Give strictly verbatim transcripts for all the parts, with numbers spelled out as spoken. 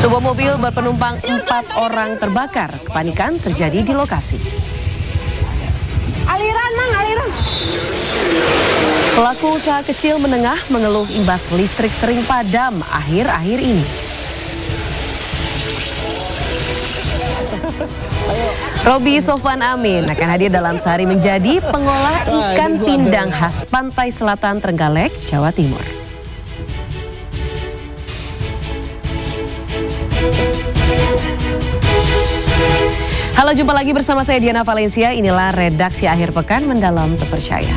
Sebuah mobil berpenumpang empat orang terbakar. Kepanikan terjadi di lokasi. Aliran, Mang, aliran. Pelaku usaha kecil menengah mengeluh imbas listrik sering padam akhir-akhir ini. Robi Sofwan Amin akan hadir dalam sehari menjadi pengolah ikan pindang khas Pantai Selatan Trenggalek, Jawa Timur. Halo, jumpa lagi bersama saya Diana Valencia. Inilah redaksi akhir pekan Mendalam Terpercaya.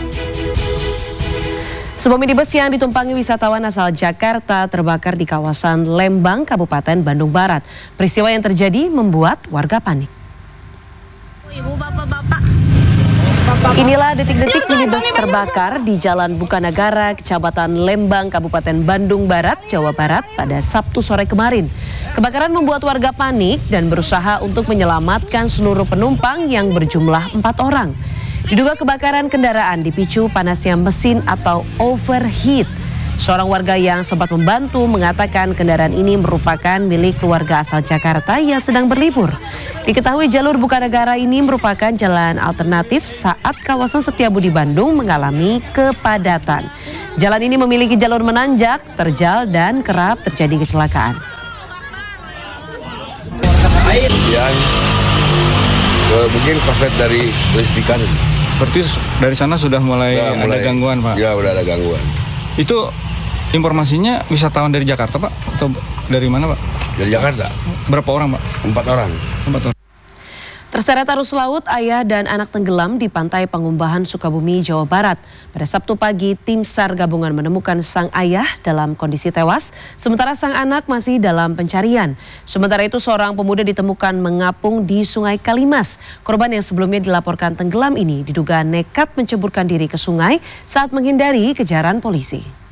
Sebuah minibus yang ditumpangi wisatawan asal Jakarta terbakar di kawasan Lembang, Kabupaten Bandung Barat. Peristiwa yang terjadi membuat warga panik. Ibu, bapak-bapak. Inilah detik-detik minibus terbakar di Jalan Bukanagara, Kecamatan Lembang, Kabupaten Bandung Barat, Jawa Barat pada Sabtu sore kemarin. Kebakaran membuat warga panik dan berusaha untuk menyelamatkan seluruh penumpang yang berjumlah empat orang. Diduga kebakaran kendaraan dipicu panasnya mesin atau overheat. Seorang warga yang sempat membantu mengatakan kendaraan ini merupakan milik keluarga asal Jakarta yang sedang berlibur. Diketahui jalur Bukanagara ini merupakan jalan alternatif saat kawasan Setiabudi Bandung mengalami kepadatan. Jalan ini memiliki jalur menanjak, terjal, dan kerap terjadi kecelakaan. Yang uh, mungkin koslet dari listrikan. Berarti dari sana sudah mulai, ya, mulai ada gangguan, Pak? Ya, udah ada gangguan. Itu informasinya wisatawan dari Jakarta, Pak? Atau dari mana, Pak? Dari Jakarta. Berapa orang, Pak? Empat orang. Empat orang. Terseret arus laut, ayah dan anak tenggelam di pantai Pangumbahan, Sukabumi, Jawa Barat. Pada Sabtu pagi, tim SAR gabungan menemukan sang ayah dalam kondisi tewas, sementara sang anak masih dalam pencarian. Sementara itu, seorang pemuda ditemukan mengapung di Sungai Kalimas. Korban yang sebelumnya dilaporkan tenggelam ini diduga nekat menceburkan diri ke sungai saat menghindari kejaran polisi.